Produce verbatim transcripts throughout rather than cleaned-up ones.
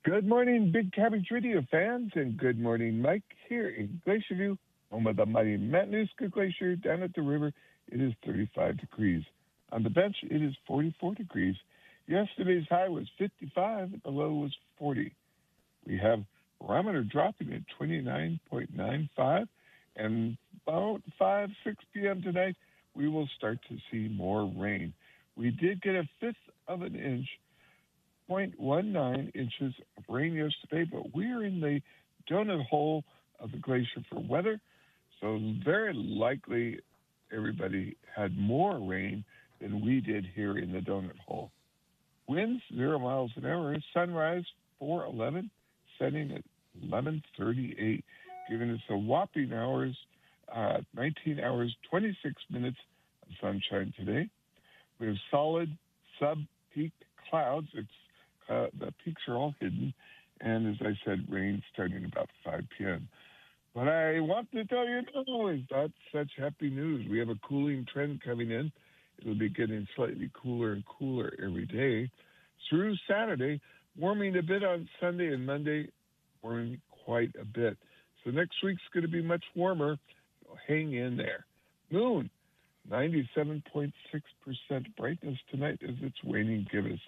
Good morning, Big Cabbage Radio fans, and good morning, Mike, here in Glacier View, home of the mighty Matanuska Glacier. Down at the river, it is thirty-five degrees. On the bench, it is forty-four degrees. Yesterday's high was fifty-five, the low was forty. We have barometer dropping at twenty-nine point nine five, and about five, six p.m. tonight, we will start to see more rain. We did get a fifth of an inch, zero point one nine inches of rain yesterday, but we're in the donut hole of the glacier for weather, so very likely everybody had more rain than we did here in the donut hole. Winds zero miles an hour. Sunrise four eleven, setting at eleven thirty-eight, giving us a whopping hours, uh, nineteen hours, twenty-six minutes of sunshine today. We have solid sub-peak clouds. It's uh, the peaks are all hidden, and as I said, rain starting about five p.m. But I want to tell you, no, it's not such happy news. We have a cooling trend coming in. It'll be getting slightly cooler and cooler every day through Saturday, warming a bit on Sunday and Monday, warming quite a bit. So next week's going to be much warmer. So hang in there. Moon, ninety-seven point six percent brightness tonight as it's waning gibbous.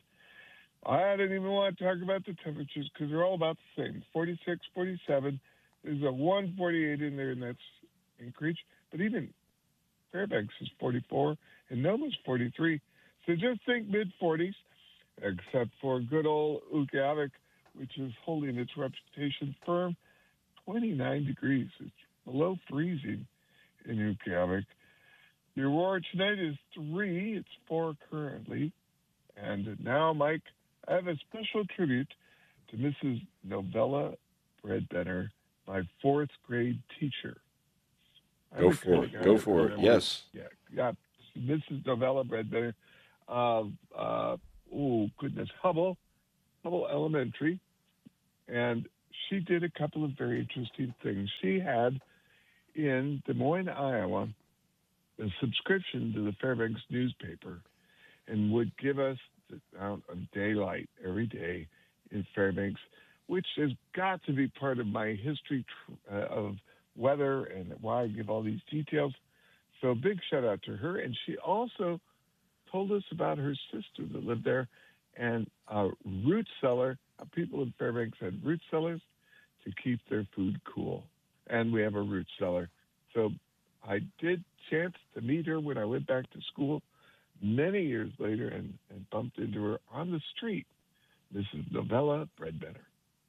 I don't even want to talk about the temperatures because they're all about the same. forty-six, forty-seven. There's a one forty-eight in there, and that's Anchorage. But even Fairbanks is forty-four, and Noma's forty-three. So just think mid-forties, except for good old Utqiagvik, which is holding its reputation firm, twenty-nine degrees. It's below freezing in Utqiagvik. The aurora tonight is three. It's four currently. And now, Mike, I have a special tribute to Missus Novella Breadbenner, my fourth grade teacher. Go for it. Go for it. Yes. Yeah, yeah. Missus Novella Breadbenner. Uh, uh, oh, goodness. Hubble, Hubble Elementary. And she did a couple of very interesting things. She had in Des Moines, Iowa, a subscription to the Fairbanks newspaper and would give us the amount of daylight every day in Fairbanks, which has got to be part of my history tr- uh, of weather and why I give all these details. So big shout out to her. And she also told us about her sister that lived there and a root cellar. Uh, people in Fairbanks had root cellars to keep their food cool. And we have a root cellar. So I did chance to meet her when I went back to school many years later and, and bumped into her on the street, Missus Novella Breadbenner.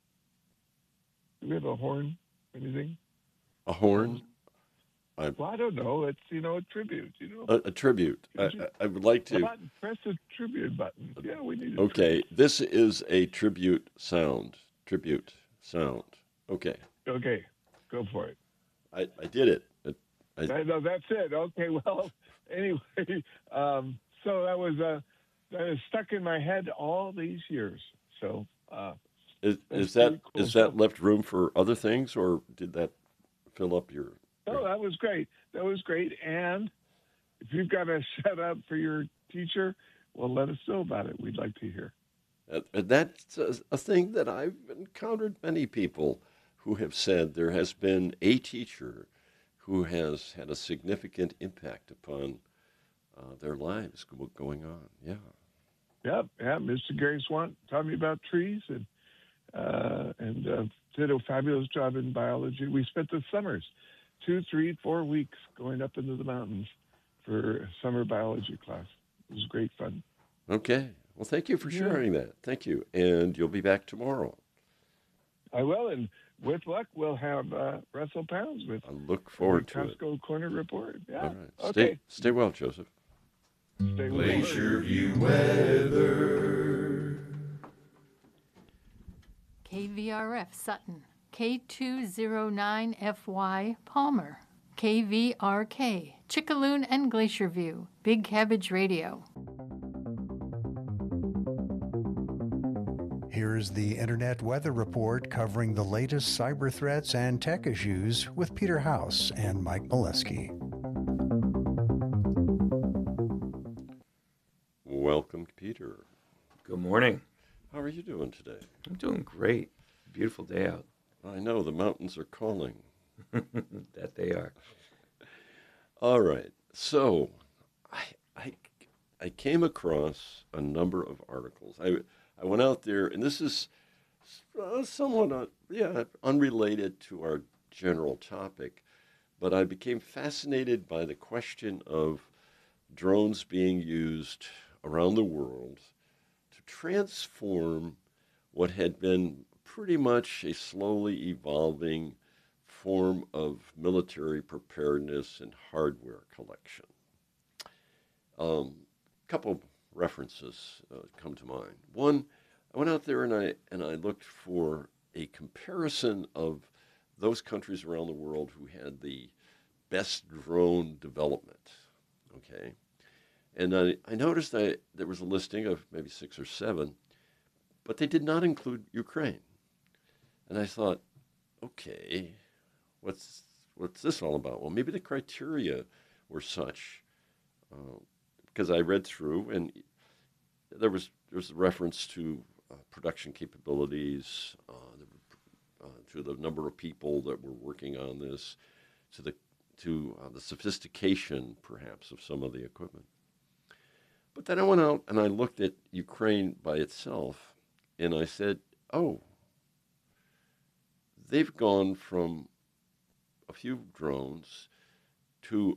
Do we have a horn? Anything? A horn? I, well, I don't know. It's, you know, a tribute, you know. A, a tribute. I, I would like to... Button, press the tribute button. Yeah, we need a Okay, tribute. This is a tribute sound. Tribute sound. Okay. Okay, go for it. I, I did it. I, I, no, that's it. Okay, well, anyway, um, so that was uh, that is stuck in my head all these years. So uh, is, is that cool. Is that left room for other things, or did that fill up your? No, that was great. That was great. And if you've got a shout out for your teacher, well, let us know about it. We'd like to hear. Uh, that's a, a thing that I've encountered many people who have said there has been a teacher who has had a significant impact upon uh, their lives going on. Yeah. Yep. Yeah. Mister Gary Swan taught me about trees and uh, and uh, did a fabulous job in biology. We spent the summers, two, three, four weeks going up into the mountains for a summer biology class. It was great fun. Okay. Well, thank you for sharing yeah. that. Thank you. And you'll be back tomorrow. I will. And with luck, we'll have uh, Russell Pounds with I look forward to it. Costco Corner Report. Yeah. All right. Okay. Stay, stay well, Joseph. Stay Glacier View weather. K V R F Sutton, K two oh nine F Y Palmer, K V R K Chickaloon and Glacier View, Big Cabbage Radio. Here's the Internet Weather Report covering the latest cyber threats and tech issues with Peter House and Mike Molesky. Welcome, Peter. Good morning. How are you doing today? I'm doing great. Beautiful day out. I know the mountains are calling. That they are. All right. So, I, I, I came across a number of articles. I, I went out there, and this is uh, somewhat, uh, yeah, unrelated to our general topic, but I became fascinated by the question of drones being used around the world to transform what had been pretty much a slowly evolving form of military preparedness and hardware collection. A um, couple references uh, come to mind. One, I went out there and I and I looked for a comparison of those countries around the world who had the best drone development. Okay, and I, I noticed that there was a listing of maybe six or seven, but they did not include Ukraine. And I thought, okay, what's what's this all about? Well, maybe the criteria were such, uh, because I read through, and there was there was a reference to uh, production capabilities, uh, the, uh, to the number of people that were working on this, to the to uh, the sophistication, perhaps, of some of the equipment. But then I went out and I looked at Ukraine by itself, and I said, oh, they've gone from a few drones to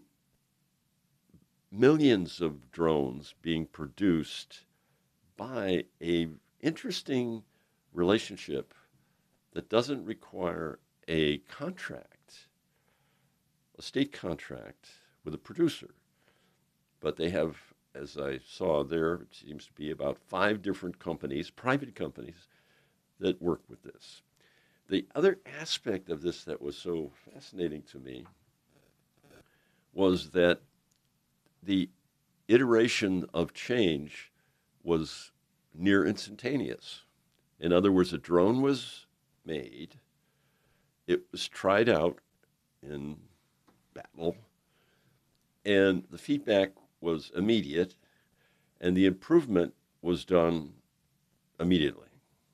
millions of drones being produced by a interesting relationship that doesn't require a contract, a state contract with a producer. But they have, as I saw there, it seems to be about five different companies, private companies, that work with this. The other aspect of this that was so fascinating to me was that the iteration of change was near instantaneous. In other words, a drone was made, it was tried out in battle, and the feedback was immediate, and the improvement was done immediately.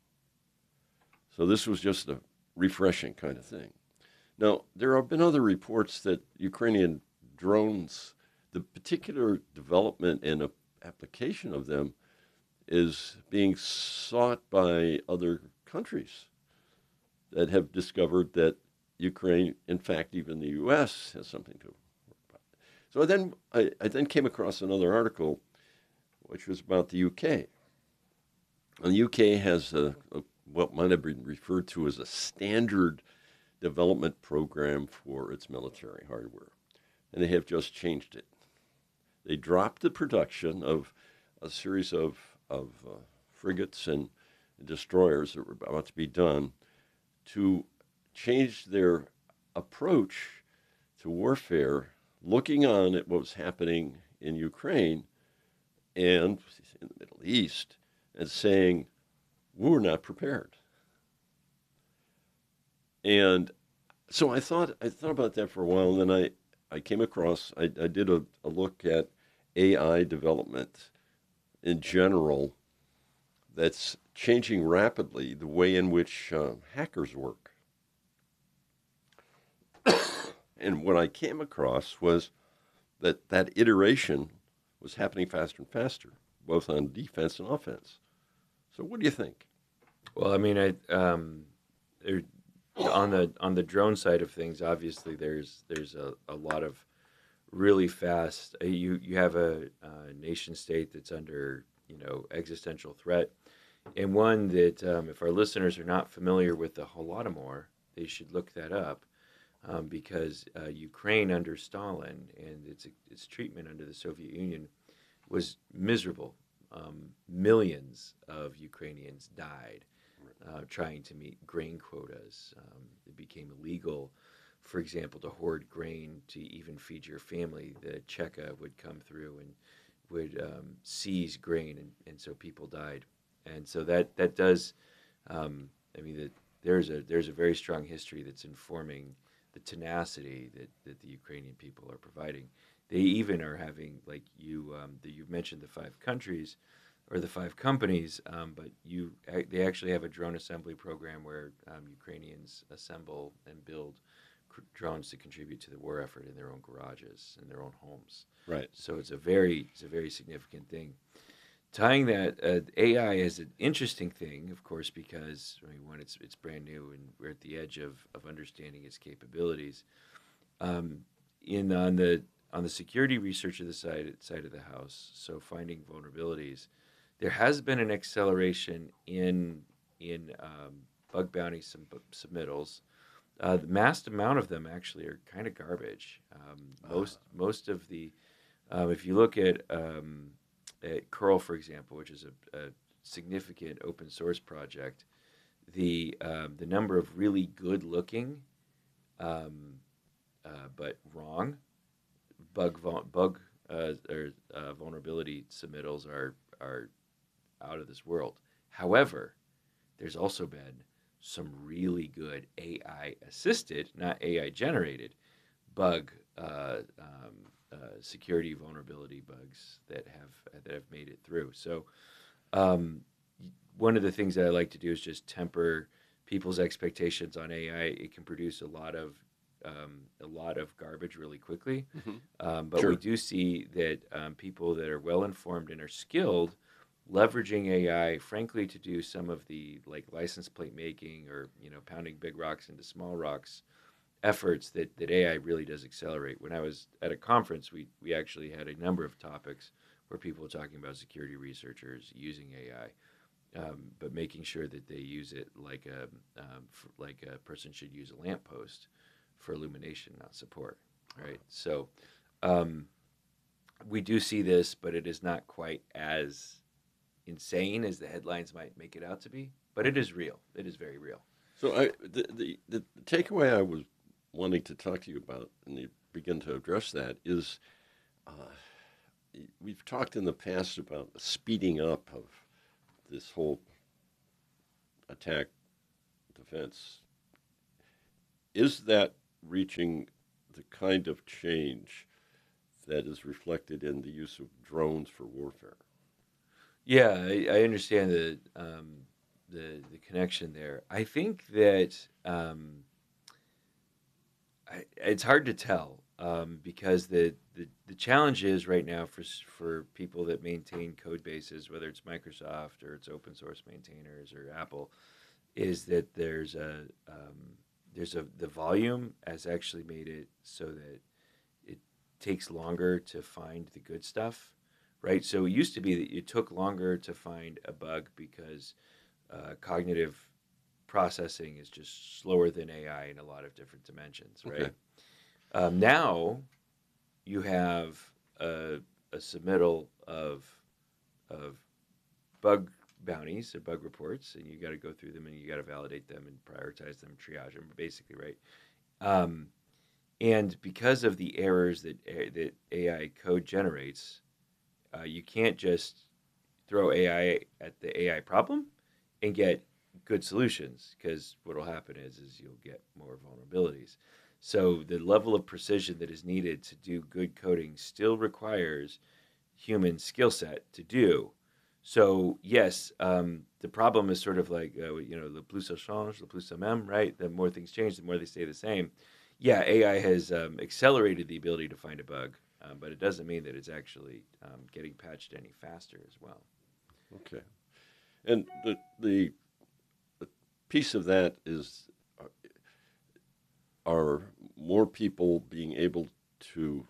So this was just a refreshing kind of thing. Now, there have been other reports that Ukrainian drones, the particular development and uh, application of them is being sought by other countries that have discovered that Ukraine, in fact, even the U S, has something to work about. So then I, I then came across another article, which was about the U K. And the U K has a, a what might have been referred to as a standard development program for its military hardware. And they have just changed it. They dropped the production of a series of, of uh, frigates and destroyers that were about to be done to change their approach to warfare, looking on at what was happening in Ukraine and in the Middle East, and saying, we're not prepared. And so I thought I thought about that for a while, and then I, I came across, I, I did a, a look at A I development in general that's changing rapidly the way in which uh, hackers work. And what I came across was that that iteration was happening faster and faster, both on defense and offense. So what do you think? Well, I mean, I um, there, on the on the drone side of things, obviously there's there's a, a lot of really fast. Uh, you you have a, a nation state that's under you know existential threat, and one that um, if our listeners are not familiar with the Holodomor, they should look that up. Um, because uh, Ukraine under Stalin and its its treatment under the Soviet Union was miserable. Um, millions of Ukrainians died uh, trying to meet grain quotas. Um, it became illegal, for example, to hoard grain to even feed your family. The Cheka would come through and would um, seize grain, and, and so people died. And so that that does, um, I mean, that there's a there's a very strong history that's informing the tenacity that, that the Ukrainian people are providing. They even are having, like you, um, the, you've mentioned the five countries. or the five companies, um, but you they actually have a drone assembly program where um, Ukrainians assemble and build cr- drones to contribute to the war effort in their own garages, in their own homes. Right. So it's a very it's a very significant thing. Tying that uh, A I is an interesting thing, of course, because I mean, when it's it's brand new and we're at the edge of, of understanding its capabilities. Um, in on the on the security research of the side side of the house, so finding vulnerabilities, there has been an acceleration in in um, bug bounty sub- submittals. Uh, the massed amount of them actually are kind of garbage. Um, most most of the, um, if you look at, um, at curl, for example, which is a, a significant open source project, the um, the number of really good looking, um, uh, but wrong bug vul- bug uh, or uh, vulnerability submittals are are out of this world. However, there's also been some really good A I assisted, not A I generated, bug uh, um, uh, security vulnerability bugs that have that have made it through. So, um, one of the things that I like to do is just temper people's expectations on A I. It can produce a lot of um, a lot of garbage really quickly, Mhm. um, but Sure. we do see that um, people that are well informed and are skilled leveraging A I, frankly, to do some of the like license plate making or you know pounding big rocks into small rocks efforts that, that A I really does accelerate. When I was at a conference, we we actually had a number of topics where people were talking about security researchers using A I, um, but making sure that they use it like a um, for, like a person should use a lamppost for illumination, not support. Right. So um, we do see this, but it is not quite as insane as the headlines might make it out to be, but it is real. It is very real. So I, the, the, the takeaway I was wanting to talk to you about, and you begin to address that, is uh, we've talked in the past about the speeding up of this whole attack defense. Is that reaching the kind of change that is reflected in the use of drones for warfare? Yeah, I, I understand the um, the the connection there. I think that um, I, it's hard to tell um, because the, the the challenge is right now for s- for people that maintain code bases, whether it's Microsoft or it's open source maintainers or Apple, is that there's a um, there's a the volume has actually made it so that it takes longer to find the good stuff, right? So it used to be that it took longer to find a bug because uh, cognitive processing is just slower than A I in a lot of different dimensions, right? Okay. Um, now you have a, a submittal of of bug bounties or bug reports, and you got to go through them and you got to validate them and prioritize them, triage them, basically, right? Um, and because of the errors that A- that A I code generates, uh, you can't just throw A I at the A I problem and get good solutions, because what will happen is is you'll get more vulnerabilities. So the level of precision that is needed to do good coding still requires human skill set to do. So yes, um, the problem is sort of like uh, you know, le plus ça change, le plus ça même, right? The more things change, the more they stay the same. Yeah, A I has um, accelerated the ability to find a bug, um, but it doesn't mean that it's actually um, getting patched any faster as well. Okay. And the, the, the piece of that is, uh, are more people being able to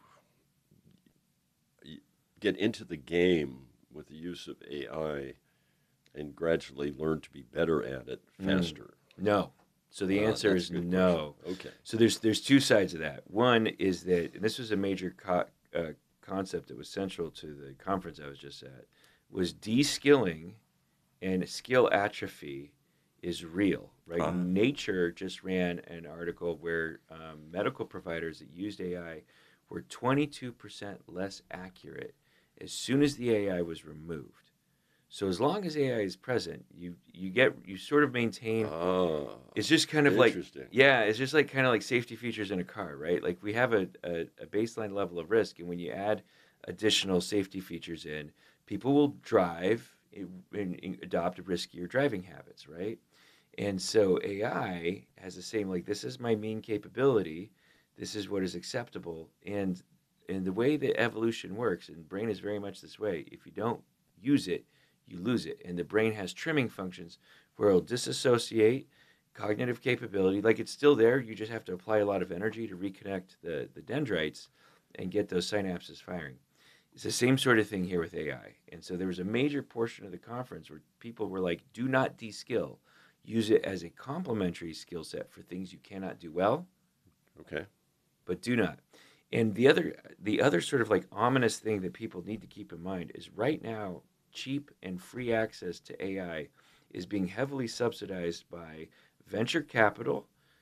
y- get into the game with the use of A I and gradually learn to be better at it faster? No. So the Uh, answer that's is a good no. question. Okay. So there's there's two sides of that. One is that, and this was a major co- uh, concept that was central to the conference I was just at, was de-skilling and skill atrophy is real, right? Ah. Nature just ran an article where um, medical providers that used A I were twenty-two percent less accurate as soon as the A I was removed. So as long as A I is present, you you get you sort of maintain. Ah, It's just kind of like, interesting. yeah, it's just like kind of like safety features in a car, right? Like we have a, a, a baseline level of risk, and when you add additional safety features in, people will drive and, and adopt riskier driving habits, right? And so A I has the same, like, this is my mean capability, this is what is acceptable, and and the way that evolution works, and brain is very much this way. If you don't use it, you lose it, and the brain has trimming functions where it'll disassociate cognitive capability, like it's still there. You just have to apply a lot of energy to reconnect the the dendrites and get those synapses firing. It's the same sort of thing here with A I. And so there was a major portion of the conference where people were like, do not de-skill. Use it as a complementary skill set for things you cannot do well. Okay. But do not. And the other the other sort of like ominous thing that people need to keep in mind is right now, cheap and free access to A I is being heavily subsidized by venture capital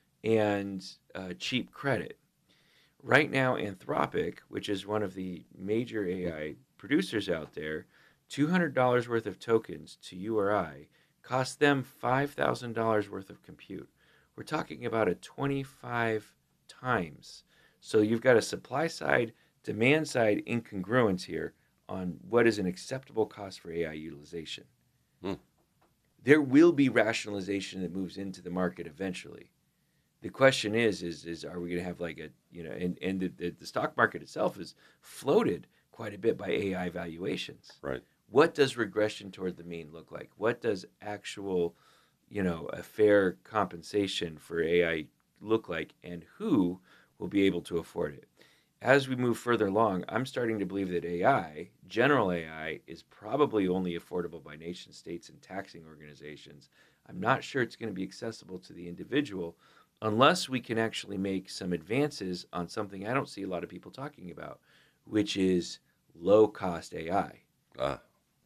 and uh, cheap credit. Right now, Anthropic, which is one of the major A I producers out there, two hundred dollars worth of tokens to you or I cost them five thousand dollars worth of compute. We're talking about a twenty-five times. So you've got a supply side, demand side incongruence here on what is an acceptable cost for A I utilization. Hmm. There will be rationalization that moves into the market eventually. The question is, is, is are we going to have like a, you know, and, and the, the, the stock market itself is floated quite a bit by A I valuations. Right. What does regression toward the mean look like? What does actual, you know, a fair compensation for A I look like, and who will be able to afford it? As we move further along, I'm starting to believe that A I, general A I, is probably only affordable by nation states and taxing organizations. I'm not sure it's going to be accessible to the individual unless we can actually make some advances on something I don't see a lot of people talking about, which is low-cost A I. Ah.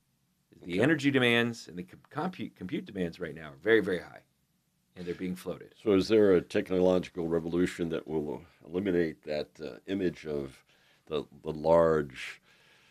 The okay. energy demands and the compute, compute demands right now are very, very high, and they're being floated. So is there a technological revolution that will eliminate that uh, image of the, the large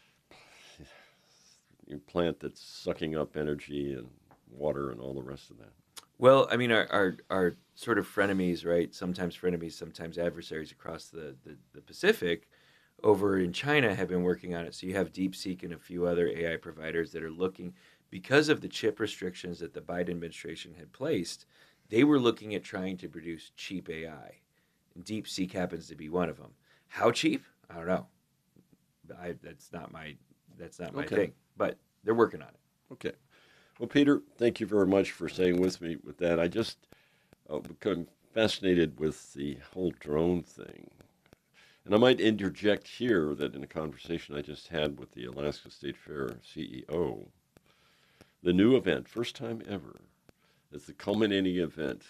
plant that's sucking up energy and water and all the rest of that? Well, I mean, our, our, our sort of frenemies, right? Sometimes frenemies, sometimes adversaries across the, the, the Pacific over in China have been working on it. So you have DeepSeek and a few other A I providers that are looking, because of the chip restrictions that the Biden administration had placed, they were looking at trying to produce cheap A I. And DeepSeek happens to be one of them. How cheap? I don't know. I, that's not my that's not my okay. thing. But they're working on it. Okay. Well, Peter, thank you very much for staying with me with that. I just uh, become fascinated with the whole drone thing. And I might interject here that in a conversation I just had with the Alaska State Fair C E O, the new event, first time ever, it's the culminating event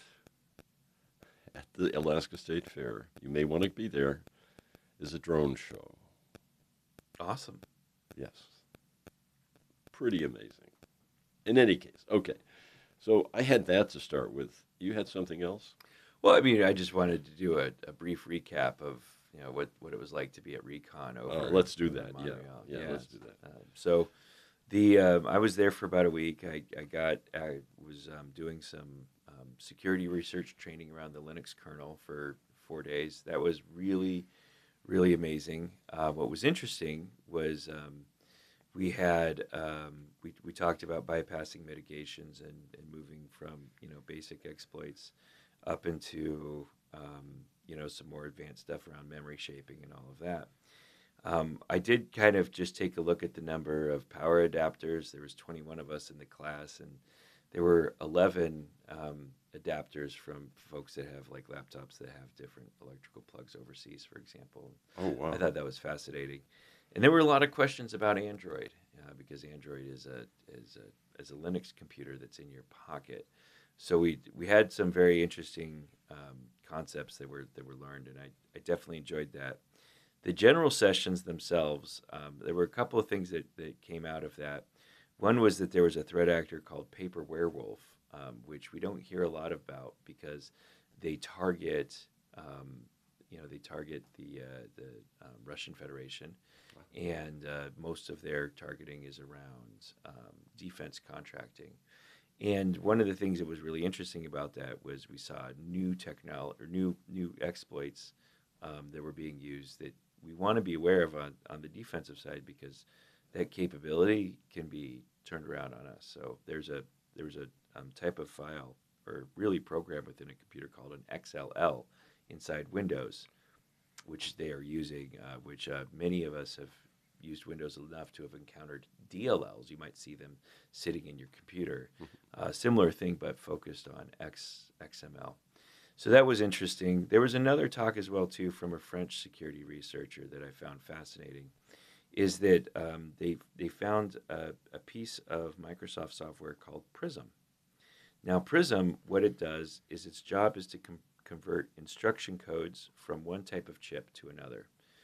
at the Alaska State Fair. You may want to be there, is a drone show. Awesome. Yes. Pretty amazing. In any case, okay. So I had that to start with. You had something else? Well, I mean, I just wanted to do a, a brief recap of, you know, what, what it was like to be at Recon over. Uh, let's do that. Yeah. yeah, yeah, let's do that. Um, so, the um, I was there for about a week. I, I got I was um, doing some um, security research training around the Linux kernel for four days. That was really, really amazing. Uh, what was interesting was um, we had um, we we talked about bypassing mitigations and, and moving from, you know, basic exploits up into um, you know, some more advanced stuff around memory shaping and all of that. Um, I did kind of just take a look at the number of power adapters. There was twenty-one of us in the class, and there were eleven um, adapters from folks that have like laptops that have different electrical plugs overseas, for example. Oh, wow. I thought that was fascinating. And there were a lot of questions about Android, uh, because Android is a is a is a Linux computer that's in your pocket. So we we had some very interesting um, concepts that were that were learned, and I, I definitely enjoyed that. The general sessions themselves, um, there were a couple of things that, that came out of that. One was that there was a threat actor called Paper Werewolf, um, which we don't hear a lot about because they target, um, you know, they target the uh, the um, Russian Federation, and uh, most of their targeting is around um, defense contracting. And one of the things that was really interesting about that was we saw new technology or new new exploits um, that were being used that we want to be aware of on, on the defensive side, because that capability can be turned around on us. So there's a there was a um, type of file or really program within a computer called an X L L inside Windows, which they are using, uh, which uh, many of us have used Windows enough to have encountered D L Ls. You might see them sitting in your computer. Uh, similar thing, but focused on X, X M L. So that was interesting. There was another talk as well, too, from a French security researcher that I found fascinating, is that um, they, they found a, a piece of Microsoft software called Prism. Now, Prism, what it does is its job is to com- convert instruction codes from one type of chip to another.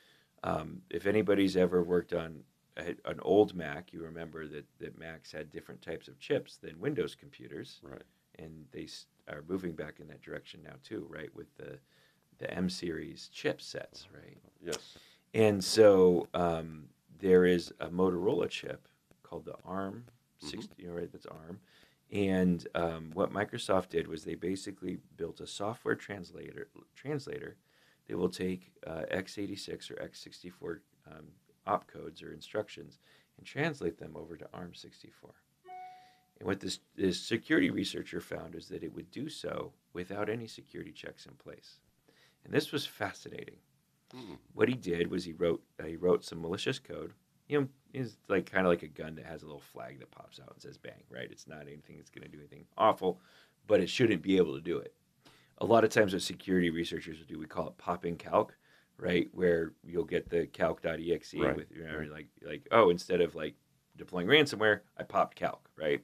Um, if anybody's ever worked on a, an old Mac, you remember that, that Macs had different types of chips than Windows computers. Right. And they s- are moving back in that direction now, too, right, with the, the M-series chipsets, right? Yes. And so um, there is a Motorola chip called the ARM, sixty, mm-hmm. you know, right, that's ARM. And um, what Microsoft did was they basically built a software translator translator that will take uh, x eighty-six or x sixty-four um, opcodes or instructions and translate them over to ARM sixty-four. And what this, this security researcher found is that it would do so without any security checks in place. And this was fascinating. Mm. What he did was he wrote uh, he wrote some malicious code. You know, it's like kind of like a gun that has a little flag that pops out and says bang, right? It's not anything that's going to do anything awful, but it shouldn't be able to do it. A lot of times what security researchers will do, we call it popping calc, right? Where you'll get the calc.exe right. with, you know, right. like, like, oh, instead of like deploying ransomware, I popped calc, right?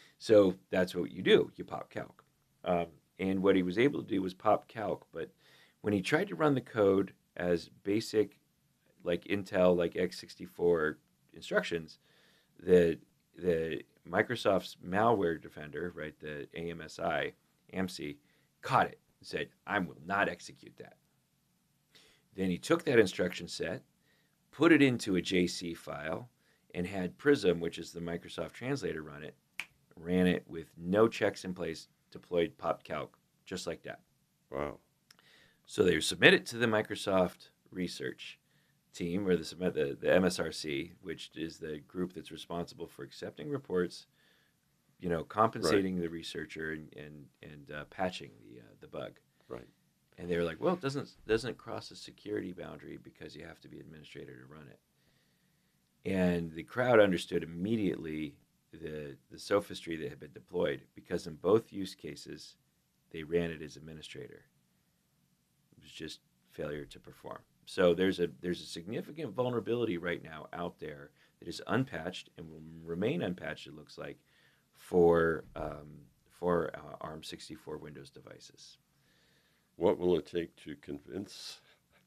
So that's what you do. You pop calc. Um, and what he was able to do was pop calc, but when he tried to run the code as basic, like Intel, like x sixty-four instructions, the the Microsoft's malware defender, right, the A M S I, A M C, caught it and said, I will not execute that. Then he took that instruction set, put it into a J C file, and had Prism, which is the Microsoft translator, run it, ran it with no checks in place, deployed PopCalc, just like that. Wow. So they submit it to the Microsoft research team, or the, the, the M S R C, which is the group that's responsible for accepting reports, you know, compensating right. the researcher and and, and uh, patching the uh, the bug. Right. And they were like, well, it doesn't doesn't cross a security boundary because you have to be administrator to run it. And the crowd understood immediately the the sophistry that had been deployed, because in both use cases, they ran it as administrator. It was just failure to perform. So there's a there's a significant vulnerability right now out there that is unpatched and will remain unpatched, it looks like, for um, for uh, ARM sixty-four Windows devices. What will it take to convince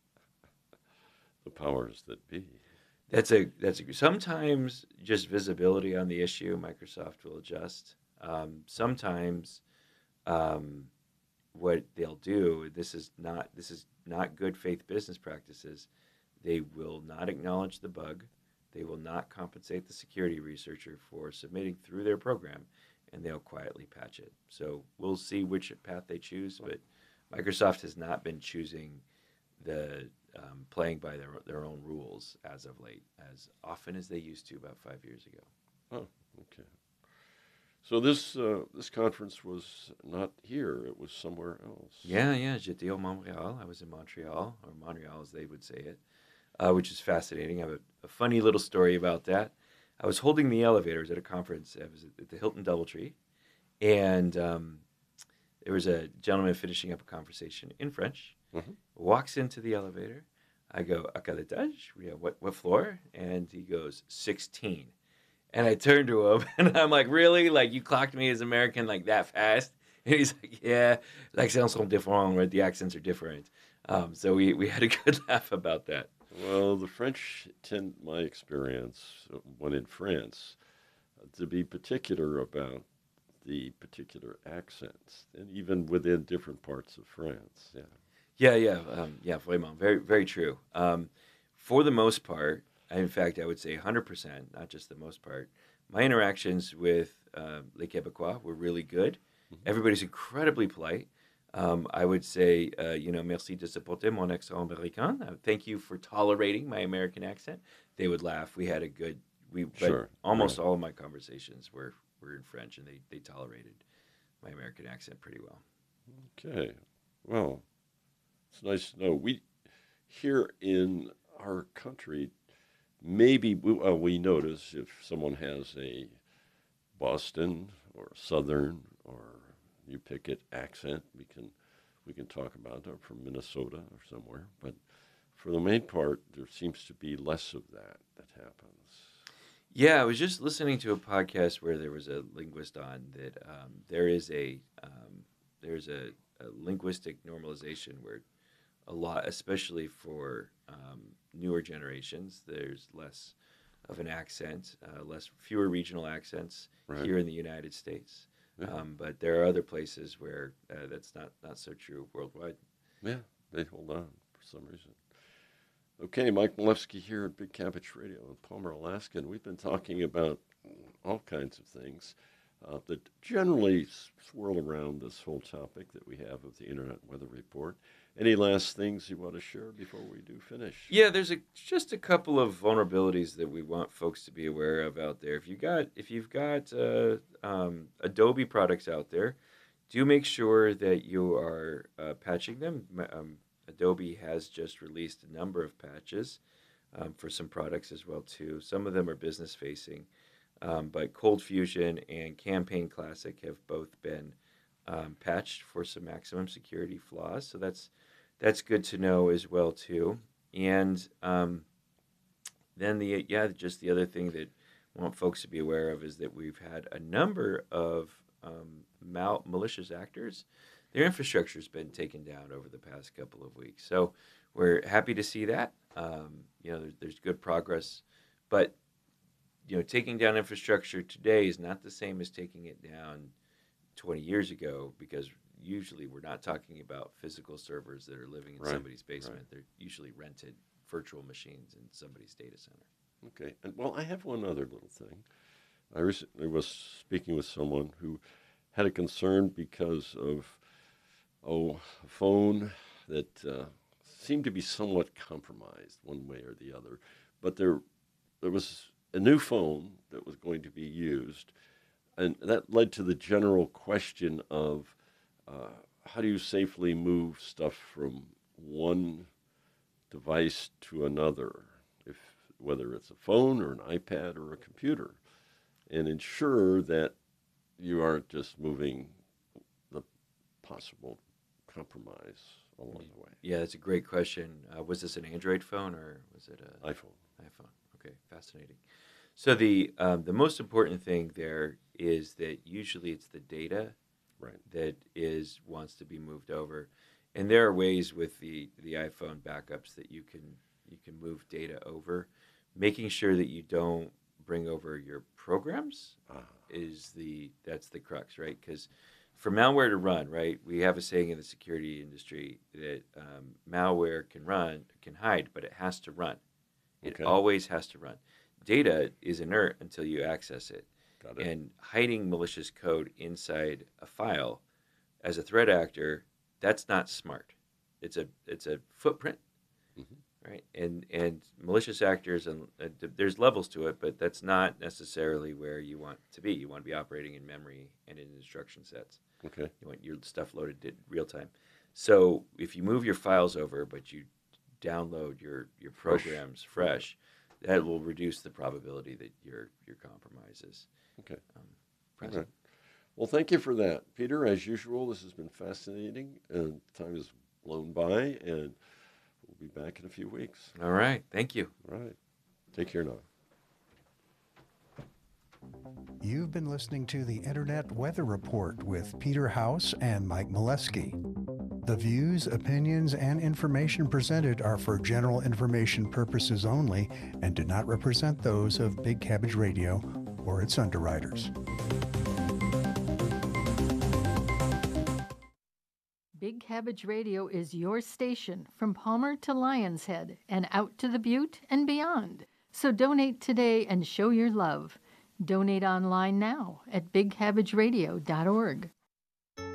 the powers that be? That's a that's a, sometimes just visibility on the issue. Microsoft will adjust. Um, sometimes um, what they'll do, this is not this is not good faith business practices. They will not acknowledge the bug. They will not compensate the security researcher for submitting through their program, and they'll quietly patch it. So we'll see which path they choose, but Microsoft has not been choosing the um, playing by their their own rules as of late, as often as they used to about five years ago. Oh, okay. So this uh, this conference was not here; it was somewhere else. Yeah, yeah. J'étais au Montréal. I was in Montreal, or Montreal as they would say it, uh, which is fascinating. I have a, a funny little story about that. I was holding the elevators at a conference. I was at the Hilton DoubleTree, and um, there was a gentleman finishing up a conversation in French. Mm-hmm. Walks into the elevator. I go, "À quel étage? Yeah, what what floor?" And he goes, sixteen. And I turned to him, and I'm like, really? Like, you clocked me as American like that fast? And he's like, yeah, l'accents sont différents, right? The accents are different. Um, so we, we had a good laugh about that. Well, the French tend, my experience, when in France, to be particular about the particular accents, and even within different parts of France. Yeah, yeah, yeah, um, yeah, vraiment, very, very true. Um, for the most part, in fact, I would say one hundred percent, not just the most part. My interactions with uh, Les Québécois were really good. Mm-hmm. Everybody's incredibly polite. Um, I would say, uh, you know, merci de supporter mon accent américain. Uh, thank you for tolerating my American accent. They would laugh. We had a good, we but Sure, almost right. all of my conversations were, were in French, and they, they tolerated my American accent pretty well. Okay. Well, it's nice to know. We here in our country, maybe we, uh, we notice if someone has a Boston or Southern or you pick it accent, we can we can talk about it, or from Minnesota or somewhere. But for the main part, there seems to be less of that that happens. Yeah, I was just listening to a podcast where there was a linguist on that. Um, there is a um, there's a, a linguistic normalization where a lot, especially for um, newer generations, there's less of an accent, uh, less fewer regional accents Right. here in the United States. Yeah. Um, but there are other places where uh, that's not, not so true worldwide. Yeah, they hold on for some reason. Okay, Mike Milewski here at Big Cabbage Radio in Palmer, Alaska, and we've been talking about all kinds of things uh, that generally swirl around this whole topic that we have of the Internet Weather Report. Any last things you want to share before we do finish? Yeah, there's a, just a couple of vulnerabilities that we want folks to be aware of out there. If you got if you've got uh, um, Adobe products out there, do make sure that you are uh, patching them. Um, Adobe has just released a number of patches um, for some products as well too. Some of them are business facing, um, but Cold Fusion and Campaign Classic have both been um, patched for some maximum security flaws. So that's that's good to know as well too. And um, then the yeah, just the other thing that I want folks to be aware of is that we've had a number of um, mal- malicious actors. Their infrastructure has been taken down over the past couple of weeks. So we're happy to see that. Um, you know, there's, there's good progress, but you know, taking down infrastructure today is not the same as taking it down twenty years ago, because usually we're not talking about physical servers that are living in Right, somebody's basement. right. They're usually rented virtual machines in somebody's data center. Okay, and well, I have one other little thing. I recently was speaking with someone who had a concern because of, oh, a phone that uh, seemed to be somewhat compromised one way or the other. But there, there was a new phone that was going to be used, and that led to the general question of uh, how do you safely move stuff from one device to another, if whether it's a phone or an iPad or a computer, and ensure that you aren't just moving the possible compromise along the way. Yeah, that's a great question. Uh, was this an Android phone or was it an iPhone. iPhone? Okay, fascinating. So the um, the most important thing there is that usually it's the data Right. that is wants to be moved over, and there are ways with the the iPhone backups that you can you can move data over. Making sure that you don't bring over your programs Ah. is the that's the crux, right? Because for malware to run, right, we have a saying in the security industry that um, malware can run, can hide, but it has to run. It Okay. always has to run. Data is inert until you access it. Got it. And hiding malicious code inside a file as a threat actor, that's not smart. It's a it's a footprint, Mhm. right? And and malicious actors, and uh, there's levels to it, but that's not necessarily where you want to be. You want to be operating in memory and in instruction sets. Okay. You want your stuff loaded in real time. So if you move your files over, but you download your your Fresh. programs fresh, that will reduce the probability that your your compromise is Okay. um, All present. right. Well, thank you for that, Peter. As usual, this has been fascinating, and time has blown by, and we'll be back in a few weeks. All right. Thank you. All right. Take care now. You've been listening to the Internet Weather Report with Peter House and Mike Milewski. The views, opinions, and information presented are for general information purposes only and do not represent those of Big Cabbage Radio or its underwriters. Big Cabbage Radio is your station from Palmer to Lion's Head and out to the Butte and beyond. So donate today and show your love. Donate online now at big cabbage radio dot org.